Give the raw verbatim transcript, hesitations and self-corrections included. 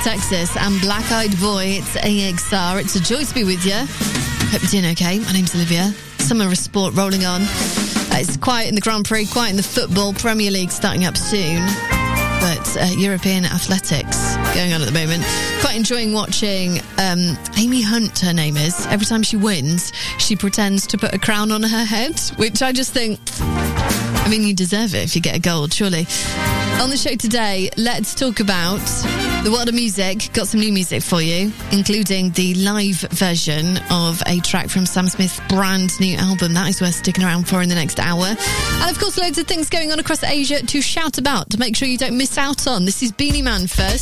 Texas and Black Eyed Boy. It's A X R. It's a joy to be with you. Hope you're doing okay. My name's Olivia. Summer of sport rolling on. Uh, it's quiet in the Grand Prix, quiet in the football. Premier League starting up soon. But uh, European athletics going on at the moment. Quite enjoying watching um, Amy Hunt, her name is. Every time she wins, she pretends to put a crown on her head, which I just think, I mean, you deserve it if you get a gold, surely. On the show today, let's talk about the world of music. Got some new music for you, including the live version of a track from Sam Smith's brand new album. That is worth sticking around for in the next hour. And of course, loads of things going on across Asia to shout about, to make sure you don't miss out on. This is Beanie Man first.